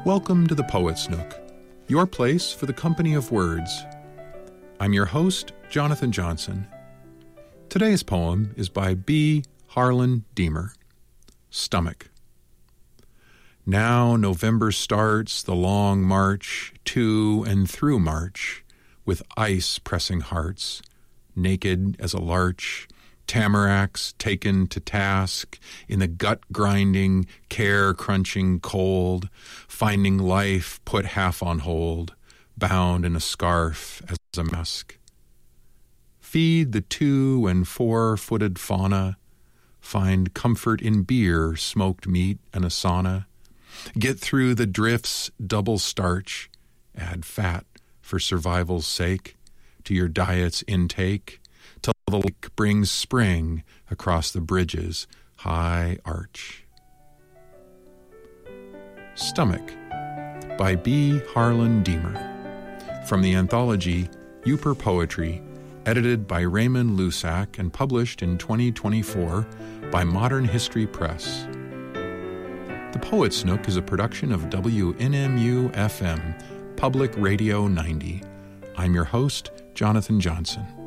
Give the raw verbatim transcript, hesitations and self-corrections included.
Welcome to the Poet's Nook, your place for the company of words. I'm your host, Jonathan Johnson. Today's poem is by B. Harlan Deemer, Stomach. Now November starts the long march to and through March, with ice pressing hearts, naked as a larch, tamaracks taken to task in the gut-grinding, care-crunching cold, finding life put half on hold, bound in a scarf as a mask. Feed the two- and four-footed fauna, find comfort in beer, smoked meat, and a sauna. Get through the drift's double starch, add fat for survival's sake to your diet's intake, till the lake brings spring across the bridge's high arch. Stomach by B. Harlan Deemer, from the anthology Uper Poetry, edited by Raymond Lusac and published in twenty twenty-four by Modern History Press. The Poet's Nook is a production of W N M U F M, Public Radio ninety. I'm your host, Jonathan Johnson.